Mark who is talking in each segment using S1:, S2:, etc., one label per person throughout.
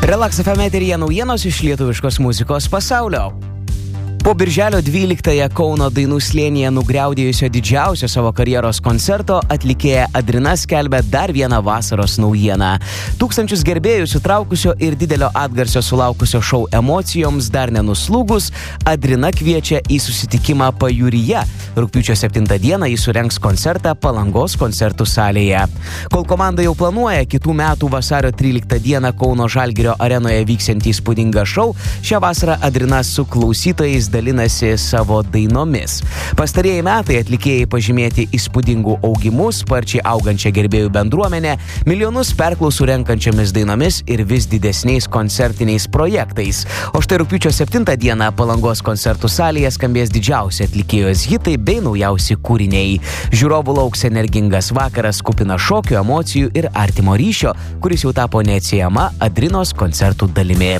S1: Relax FM eteryje naujienos iš lietuviškos muzikos pasaulio. Po birželio 12-ąją Kauno Dainų slėnyje nugriaudėjusio didžiausio savo karjeros koncerto atlikėja Adrina skelbia dar vieną vasaros naujieną. Tūkstančius gerbėjų sutraukusio ir didelio atgarsio sulaukusio šou emocijoms dar nenuslūgus, Adrina kviečia į susitikimą Pajūryje. Rugpjūčio 7 dieną jis surengs koncertą Palangos koncertų salėje. Kol komanda jau planuoja kitų metų vasario 13 dieną Kauno Žalgirio arenoje vyksiantį įspūdingą šou, šią vasarą Adrina su klausytojais dalinasi savo dainomis. Pastarieji metai atlikėjai pažymėti įspūdingų augimų, sparčiai augančią gerbėjų bendruomenę, milijonus perklausų renkančiomis dainomis ir vis didesniais koncertiniais projektais. O štai rugpjūčio 7 dieną Palangos koncertų salėje skambės didžiausi atlikėjos hitai bei naujausi kūriniai. Žiūrovų lauks energingas vakaras kupina šokių, emocijų ir artimo ryšio, kuris jau tapo neatsiejama Adrinos koncertų dalimi.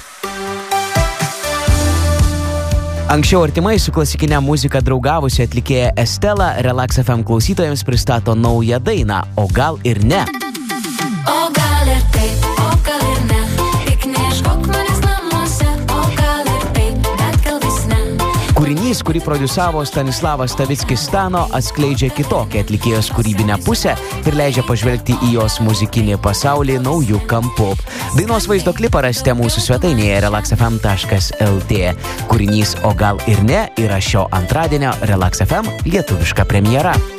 S1: Anksčiau artimai su klasikinė muzika draugavusi atlikėja Estela Relax FM klausytojams pristato naują dainą, o gal ir ne.
S2: O gal ir taip, o gal ir ne, tik neieškok manęs namuose, o gal ir taip, bet gal vis ne.
S1: Kūrinys, kurį prodiusavo Stanislavas Stavickis Stano, atskleidžia kitokią atlikėjos kūrybinę pusę ir leidžia pažvelgti į jos muzikinį pasaulį naujų kampų. Dainos vaizdo klipą rasite mūsų svetainėje relaxfm.lt. Kūrinys O gal ir ne yra šio antradienio Relax FM lietuviška premjera.